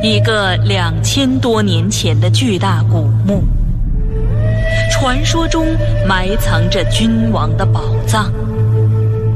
一个2000多年前的巨大古墓，传说中埋藏着君王的宝藏。